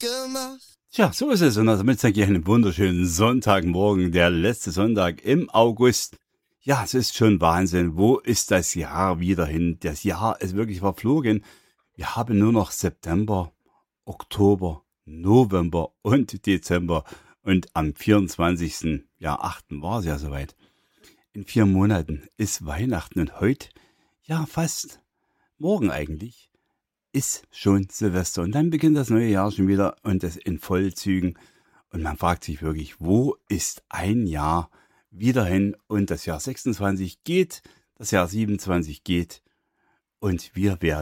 gemacht. Tja, so ist es. Und damit sage ich einen wunderschönen Sonntagmorgen, der letzte Sonntag im August. Ja, es ist schon Wahnsinn. Wo ist das Jahr wieder hin? Das Jahr ist wirklich verflogen. Wir haben nur noch September, Oktober, November und Dezember. Und am 24.8. war es ja soweit. In 4 Monaten ist Weihnachten und heute, ja fast morgen eigentlich, ist schon Silvester. Und dann beginnt das neue Jahr schon wieder und das in Vollzügen. Und man fragt sich wirklich, wo ist ein Jahr wieder hin? Und das Jahr 26 geht, das Jahr 27 geht und wir werden